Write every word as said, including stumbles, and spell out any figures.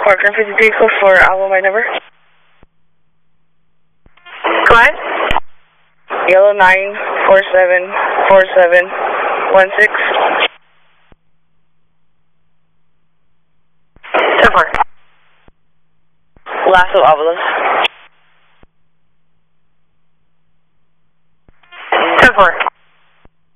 Parker fifty-three, code for album by number. Go ahead. Yellow nine four seven four seven one six. ten four. Lasso Avalos. ten four.